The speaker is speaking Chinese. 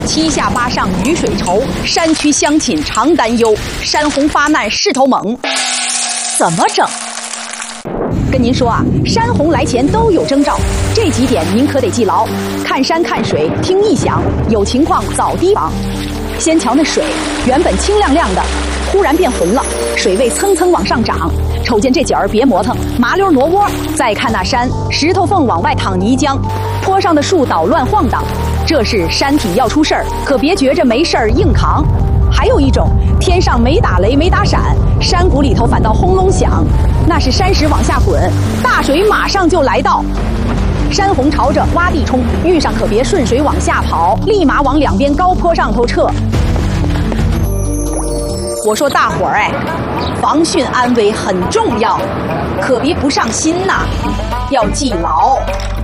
七下八上雨水稠，山区乡亲常担忧，山洪发难势头猛，怎么整？跟您说啊，山洪来前都有征兆，这几点您可得记牢：看山看水，听异响，有情况早提防。先瞧那水，原本清亮亮的，忽然变浑了，水位蹭蹭往上涨。瞅见这景儿别磨蹭，麻溜挪窝。再看那山，石头缝往外淌泥浆，坡上的树捣乱晃荡，这是山体要出事儿，可别觉着没事儿硬扛。还有一种，天上没打雷没打闪，山谷里头反倒轰隆响，那是山石往下滚，大水马上就来到。山洪朝着洼地冲，遇上可别顺水往下跑，立马往两边高坡上头撤。我说大伙儿防汛安危很重要，可别不上心呐，要记牢。